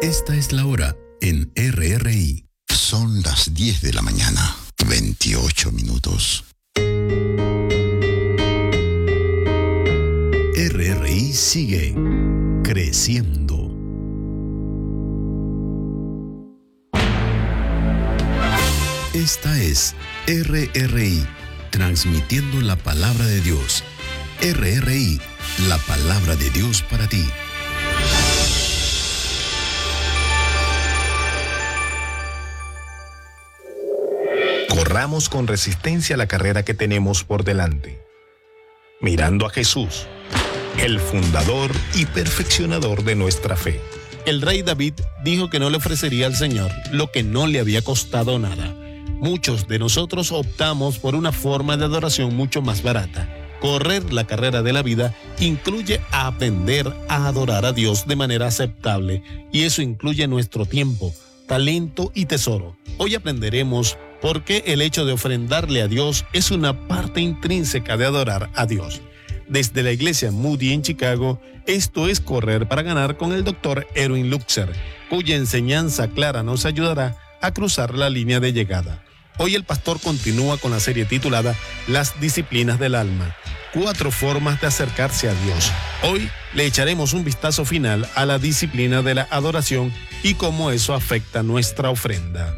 Esta es la hora en RRI. Son las 10 de la mañana, 28 minutos. RRI sigue creciendo. Esta es RRI, transmitiendo la palabra de Dios. RRI, la palabra de Dios para ti. Corramos con resistencia la carrera que tenemos por delante, mirando a Jesús, el fundador y perfeccionador de nuestra fe. El rey David dijo que no le ofrecería al Señor lo que no le había costado nada. Muchos de nosotros optamos por una forma de adoración mucho más barata. Correr la carrera de la vida incluye aprender a adorar a Dios de manera aceptable, y eso incluye nuestro tiempo, talento y tesoro. Hoy aprenderemos por qué el hecho de ofrendarle a Dios es una parte intrínseca de adorar a Dios. Desde la iglesia Moody en Chicago, esto es Correr para Ganar con el Dr. Erwin Lutzer, cuya enseñanza clara nos ayudará a cruzar la línea de llegada. Hoy el pastor continúa con la serie titulada Las disciplinas del alma, 4 formas de acercarse a Dios. Hoy le echaremos un vistazo final a la disciplina de la adoración y cómo eso afecta nuestra ofrenda.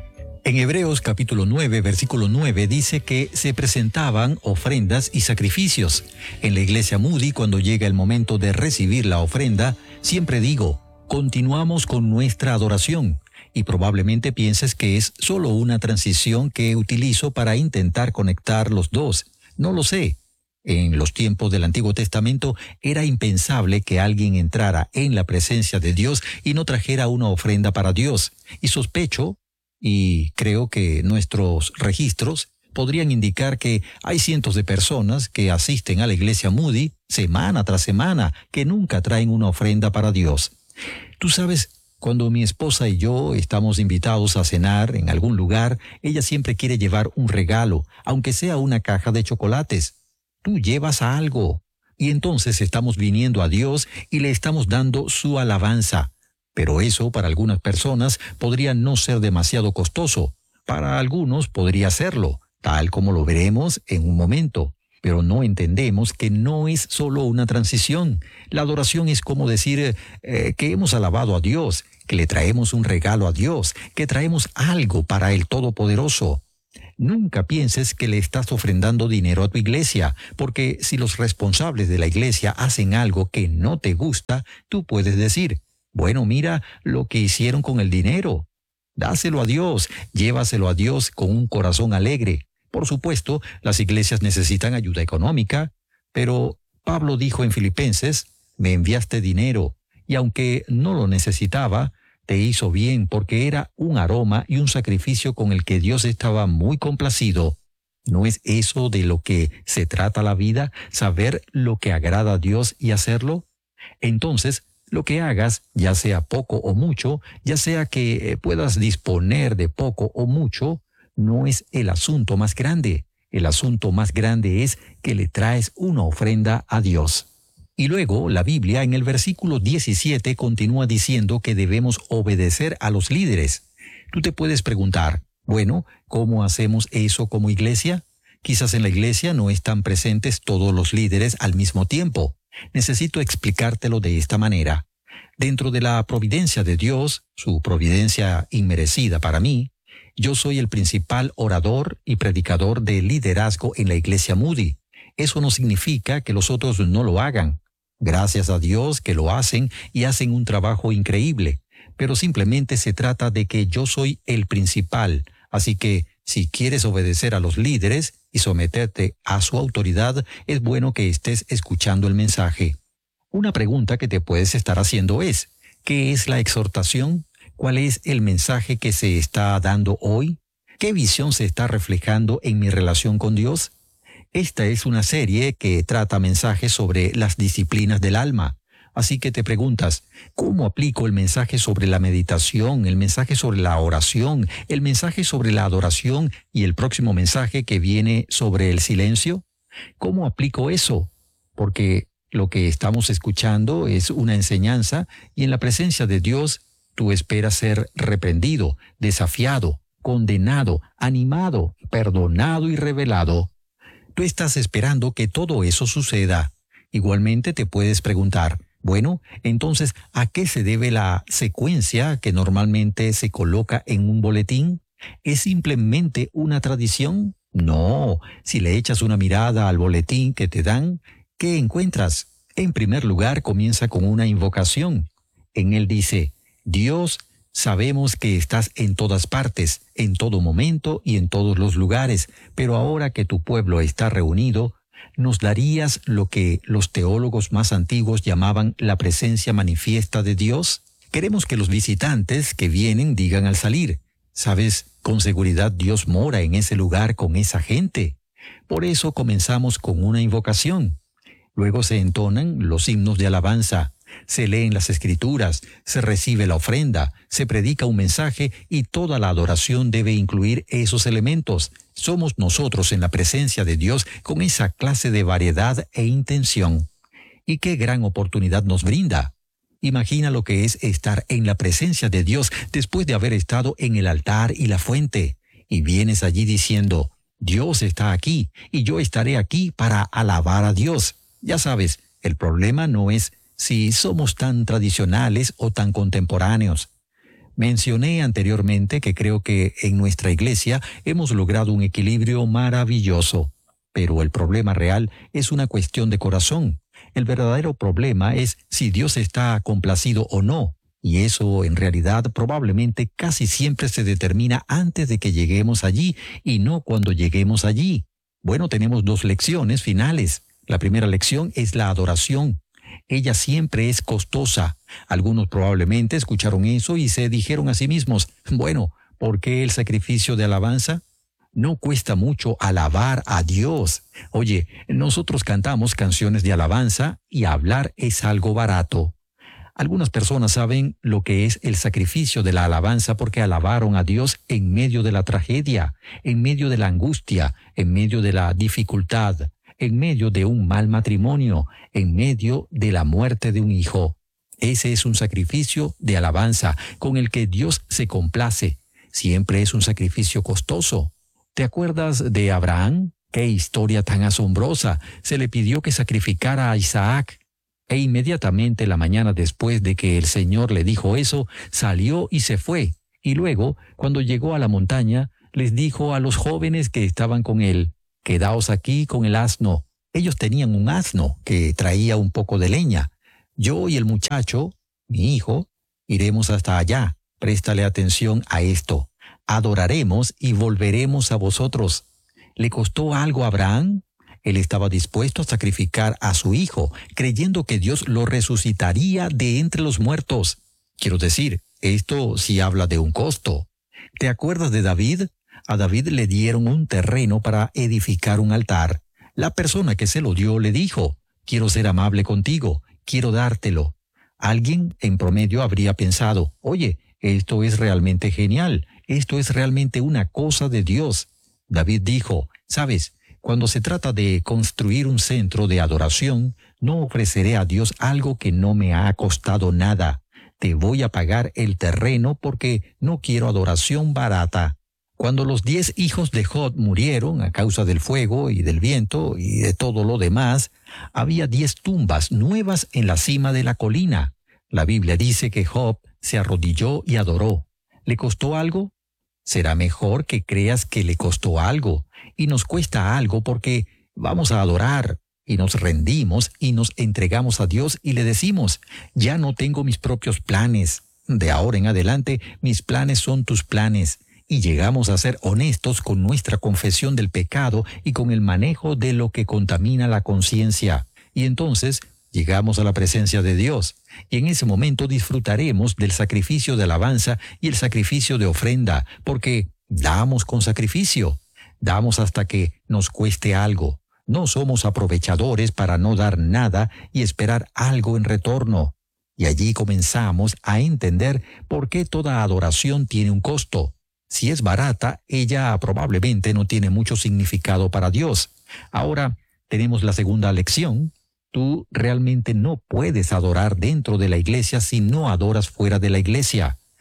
En Hebreos capítulo 9, versículo 9 dice que se presentaban ofrendas y sacrificios. En la iglesia Moody, cuando llega el momento de recibir la ofrenda, siempre digo, continuamos con nuestra adoración. Y probablemente pienses que es solo una transición que utilizo para intentar conectar los dos. No lo sé. En los tiempos del Antiguo Testamento era impensable que alguien entrara en la presencia de Dios y no trajera una ofrenda para Dios. Y sospecho, y creo que nuestros registros podrían indicar que hay cientos de personas que asisten a la iglesia Moody semana tras semana que nunca traen una ofrenda para Dios. Tú sabes, cuando mi esposa y yo estamos invitados a cenar en algún lugar, ella siempre quiere llevar un regalo, aunque sea una caja de chocolates. Tú llevas algo, y entonces estamos viniendo a Dios y le estamos dando su alabanza. Pero eso para algunas personas podría no ser demasiado costoso. Para algunos podría serlo, tal como lo veremos en un momento. Pero no entendemos que no es solo una transición. La adoración es como decir que hemos alabado a Dios, que le traemos un regalo a Dios, que traemos algo para el Todopoderoso. Nunca pienses que le estás ofrendando dinero a tu iglesia, porque si los responsables de la iglesia hacen algo que no te gusta, tú puedes decir, bueno, mira lo que hicieron con el dinero. Dáselo a Dios, llévaselo a Dios con un corazón alegre. Por supuesto, las iglesias necesitan ayuda económica, pero Pablo dijo en Filipenses, me enviaste dinero, y aunque no lo necesitaba, te hizo bien porque era un aroma y un sacrificio con el que Dios estaba muy complacido. ¿No es eso de lo que se trata la vida, saber lo que agrada a Dios y hacerlo? Entonces, lo que hagas, ya sea poco o mucho, ya sea que puedas disponer de poco o mucho, no es el asunto más grande. El asunto más grande es que le traes una ofrenda a Dios. Y luego la Biblia en el versículo 17 continúa diciendo que debemos obedecer a los líderes. Tú te puedes preguntar, bueno, ¿cómo hacemos eso como iglesia? Quizás en la iglesia no están presentes todos los líderes al mismo tiempo. Necesito explicártelo de esta manera. Dentro de la providencia de Dios, su providencia inmerecida para mí, yo soy el principal orador y predicador de liderazgo en la iglesia Moody. Eso no significa que los otros no lo hagan. Gracias a Dios que lo hacen y hacen un trabajo increíble. Pero simplemente se trata de que yo soy el principal. Así que si quieres obedecer a los líderes y someterte a su autoridad, es bueno que estés escuchando el mensaje. Una pregunta que te puedes estar haciendo es, ¿qué es la exhortación? ¿Cuál es el mensaje que se está dando hoy? ¿Qué visión se está reflejando en mi relación con Dios? Esta es una serie que trata mensajes sobre las disciplinas del alma. Así que te preguntas, ¿cómo aplico el mensaje sobre la meditación, el mensaje sobre la oración, el mensaje sobre la adoración y el próximo mensaje que viene sobre el silencio? ¿Cómo aplico eso? Porque lo que estamos escuchando es una enseñanza y en la presencia de Dios Tú esperas ser reprendido, desafiado, condenado, animado, perdonado y revelado. Tú estás esperando que todo eso suceda. Igualmente te puedes preguntar, bueno, entonces, ¿a qué se debe la secuencia que normalmente se coloca en un boletín? ¿Es simplemente una tradición? No, si le echas una mirada al boletín que te dan, ¿qué encuentras? En primer lugar, comienza con una invocación. En él dice, Dios, sabemos que estás en todas partes, en todo momento y en todos los lugares, pero ahora que tu pueblo está reunido, ¿nos darías lo que los teólogos más antiguos llamaban la presencia manifiesta de Dios? Queremos que los visitantes que vienen digan al salir, ¿sabes? Con seguridad Dios mora en ese lugar con esa gente. Por eso comenzamos con una invocación. Luego se entonan los himnos de alabanza, se leen las escrituras, se recibe la ofrenda, se predica un mensaje y toda la adoración debe incluir esos elementos. Somos nosotros en la presencia de Dios con esa clase de variedad e intención. ¿Y qué gran oportunidad nos brinda? Imagina lo que es estar en la presencia de Dios después de haber estado en el altar y la fuente. Y vienes allí diciendo, Dios está aquí y yo estaré aquí para alabar a Dios. Ya sabes, el problema no es si somos tan tradicionales o tan contemporáneos. Mencioné anteriormente que creo que en nuestra iglesia hemos logrado un equilibrio maravilloso, pero el problema real es una cuestión de corazón. El verdadero problema es si Dios está complacido o no, y eso en realidad probablemente casi siempre se determina antes de que lleguemos allí y no cuando lleguemos allí. Bueno, tenemos 2 lecciones finales. La primera lección es la adoración. Ella siempre es costosa. Algunos probablemente escucharon eso y se dijeron a sí mismos, bueno, ¿por qué el sacrificio de alabanza? No cuesta mucho alabar a Dios. Oye, nosotros cantamos canciones de alabanza y hablar es algo barato. Algunas personas saben lo que es el sacrificio de la alabanza porque alabaron a Dios en medio de la tragedia, en medio de la angustia, en medio de la dificultad, en medio de un mal matrimonio, en medio de la muerte de un hijo. Ese es un sacrificio de alabanza con el que Dios se complace. Siempre es un sacrificio costoso. ¿Te acuerdas de Abraham? ¡Qué historia tan asombrosa! Se le pidió que sacrificara a Isaac. E inmediatamente la mañana después de que el Señor le dijo eso, salió y se fue. Y luego, cuando llegó a la montaña, les dijo a los jóvenes que estaban con él, «Quedaos aquí con el asno». Ellos tenían un asno que traía un poco de leña. Yo y el muchacho, mi hijo, iremos hasta allá. Préstale atención a esto. Adoraremos y volveremos a vosotros. ¿Le costó algo a Abraham? Él estaba dispuesto a sacrificar a su hijo, creyendo que Dios lo resucitaría de entre los muertos. Quiero decir, esto sí habla de un costo. ¿Te acuerdas de David? A David le dieron un terreno para edificar un altar. La persona que se lo dio le dijo, «Quiero ser amable contigo, quiero dártelo». Alguien en promedio habría pensado, «Oye, esto es realmente genial, esto es realmente una cosa de Dios». David dijo, «¿Sabes? Cuando se trata de construir un centro de adoración, no ofreceré a Dios algo que no me ha costado nada. Te voy a pagar el terreno porque no quiero adoración barata». Cuando los 10 hijos de Job murieron a causa del fuego y del viento y de todo lo demás, había 10 tumbas nuevas en la cima de la colina. La Biblia dice que Job se arrodilló y adoró. ¿Le costó algo? Será mejor que creas que le costó algo, y nos cuesta algo porque vamos a adorar, y nos rendimos y nos entregamos a Dios y le decimos, ya no tengo mis propios planes. De ahora en adelante, mis planes son tus planes. Y llegamos a ser honestos con nuestra confesión del pecado y con el manejo de lo que contamina la conciencia. Y entonces llegamos a la presencia de Dios. Y en ese momento disfrutaremos del sacrificio de alabanza y el sacrificio de ofrenda, porque damos con sacrificio. Damos hasta que nos cueste algo. No somos aprovechadores para no dar nada y esperar algo en retorno. Y allí comenzamos a entender por qué toda adoración tiene un costo. Si es barata, ella probablemente no tiene mucho significado para Dios. Ahora tenemos la segunda lección. Tú realmente no puedes adorar dentro de la iglesia si no adoras fuera de la iglesia.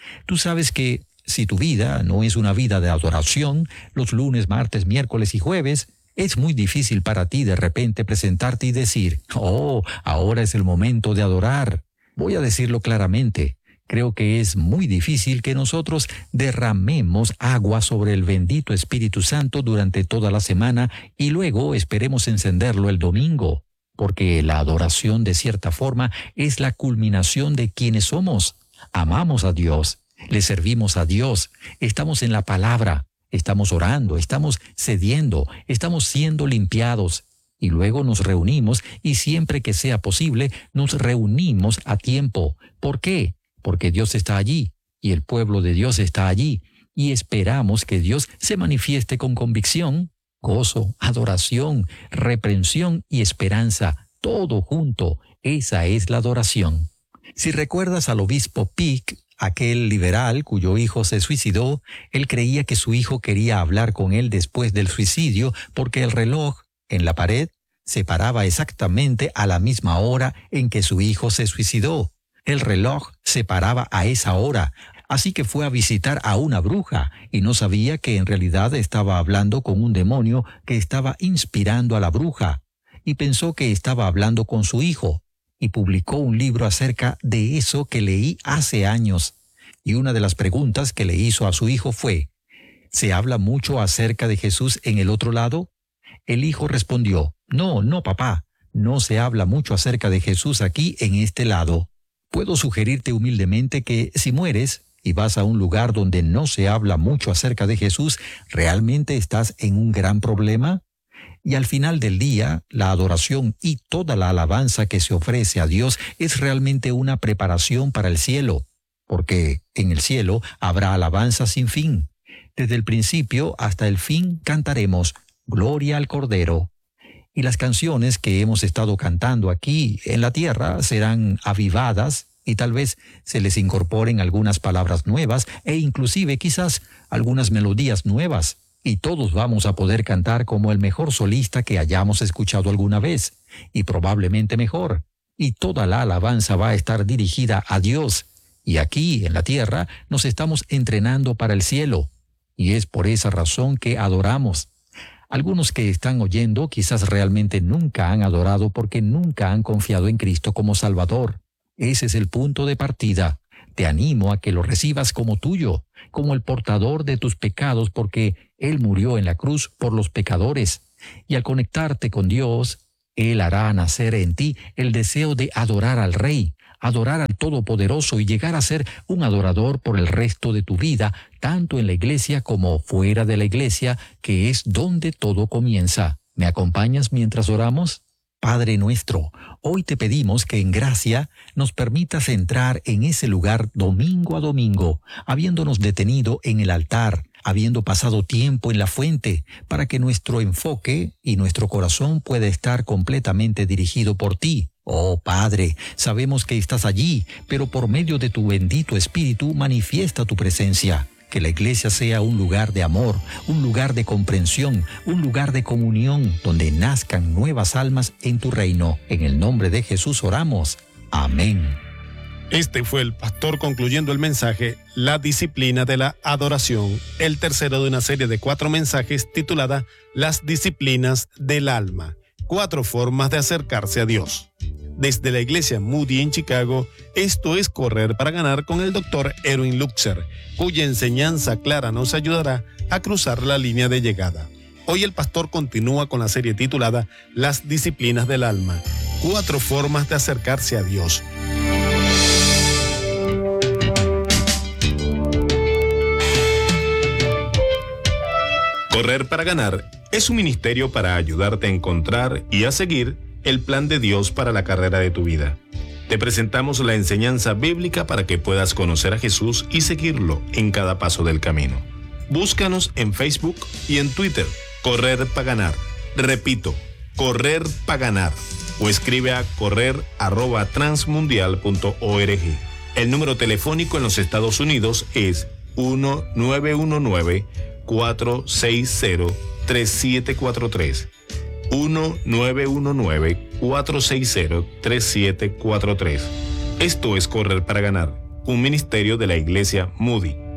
Tú sabes que si tu vida no es una vida de adoración, los lunes, martes, miércoles y jueves, es muy difícil para ti de repente presentarte y decir, oh, ahora es el momento de adorar. Voy a decirlo claramente. Creo que es muy difícil que nosotros derramemos agua sobre el bendito Espíritu Santo durante toda la semana y luego esperemos encenderlo el domingo, porque la adoración de cierta forma es la culminación de quienes somos. Amamos a Dios, le servimos a Dios, estamos en la palabra, estamos orando, estamos cediendo, estamos siendo limpiados. Y luego nos reunimos y siempre que sea posible nos reunimos a tiempo. ¿Por qué? Porque Dios está allí y el pueblo de Dios está allí y esperamos que Dios se manifieste con convicción, gozo, adoración, reprensión y esperanza, todo junto. Esa es la adoración. Si recuerdas al obispo Pick, aquel liberal cuyo hijo se suicidó, él creía que su hijo quería hablar con él después del suicidio porque el reloj en la pared se paraba exactamente a la misma hora en que su hijo se suicidó. El reloj se paraba a esa hora, así que fue a visitar a una bruja y no sabía que en realidad estaba hablando con un demonio que estaba inspirando a la bruja y pensó que estaba hablando con su hijo y publicó un libro acerca de eso que leí hace años. Y una de las preguntas que le hizo a su hijo fue, ¿se habla mucho acerca de Jesús en el otro lado? El hijo respondió, no, papá, no se habla mucho acerca de Jesús aquí en este lado. Puedo sugerirte humildemente que si mueres y vas a un lugar donde no se habla mucho acerca de Jesús, ¿realmente estás en un gran problema? Y al final del día, la adoración y toda la alabanza que se ofrece a Dios es realmente una preparación para el cielo, porque en el cielo habrá alabanza sin fin. Desde el principio hasta el fin cantaremos Gloria al Cordero. Y las canciones que hemos estado cantando aquí en la tierra serán avivadas y tal vez se les incorporen algunas palabras nuevas e inclusive quizás algunas melodías nuevas. Y todos vamos a poder cantar como el mejor solista que hayamos escuchado alguna vez, y probablemente mejor. Y toda la alabanza va a estar dirigida a Dios. Y aquí en la tierra nos estamos entrenando para el cielo. Y es por esa razón que adoramos. Algunos que están oyendo quizás realmente nunca han adorado porque nunca han confiado en Cristo como Salvador. Ese es el punto de partida. Te animo a que lo recibas como tuyo, como el portador de tus pecados porque Él murió en la cruz por los pecadores. Y al conectarte con Dios, Él hará nacer en ti el deseo de adorar al Rey, adorar al Todopoderoso y llegar a ser un adorador por el resto de tu vida, tanto en la iglesia como fuera de la iglesia, que es donde todo comienza. ¿Me acompañas mientras oramos? Padre nuestro, hoy te pedimos que en gracia nos permitas entrar en ese lugar domingo a domingo, habiéndonos detenido en el altar, habiendo pasado tiempo en la fuente, para que nuestro enfoque y nuestro corazón pueda estar completamente dirigido por ti. Oh Padre, sabemos que estás allí, pero por medio de tu bendito Espíritu manifiesta tu presencia. Que la iglesia sea un lugar de amor, un lugar de comprensión, un lugar de comunión, donde nazcan nuevas almas en tu reino. En el nombre de Jesús oramos. Amén. Este fue el pastor concluyendo el mensaje La disciplina de la adoración, el tercero de una serie de 4 mensajes titulada Las disciplinas del alma. 4 formas de acercarse a Dios. Desde la iglesia Moody en Chicago, esto es Correr para Ganar con el Dr. Erwin Lutzer, cuya enseñanza clara nos ayudará a cruzar la línea de llegada. Hoy el pastor continúa con la serie titulada Las disciplinas del alma, 4 formas de acercarse a Dios. Correr para Ganar es un ministerio para ayudarte a encontrar y a seguir el plan de Dios para la carrera de tu vida. Te presentamos la enseñanza bíblica para que puedas conocer a Jesús y seguirlo en cada paso del camino. Búscanos en Facebook y en Twitter, Correr para Ganar. Repito, Correr para Ganar. O escribe a correr@transmundial.org. El número telefónico en los Estados Unidos es 1-919-460-3743. 1-919-460-3743. Esto es Correr para Ganar. un ministerio de la Iglesia Moody.